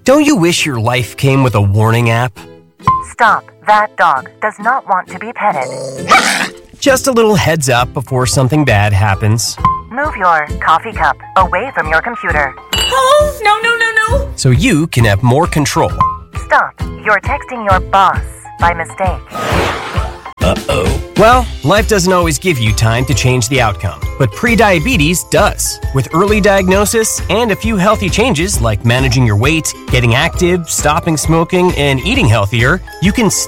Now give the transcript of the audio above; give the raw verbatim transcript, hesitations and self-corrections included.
Don't you wish your life came with a warning app? Stop. That dog does not want to be petted. Just a little heads up before something bad happens. Move your coffee cup away from your computer. Oh, no, no, no, no. So you can have more control. Stop. You're texting your boss by mistake. Uh-oh. Well, life doesn't always give you time to change the outcome, but prediabetes does. With early diagnosis and a few healthy changes like managing your weight, getting active, stopping smoking, and eating healthier, you can